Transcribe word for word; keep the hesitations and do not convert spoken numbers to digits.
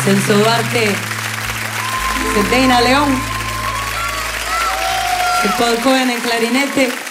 Celso Duarte, Cedeina León, el Paul Cohen en clarinete.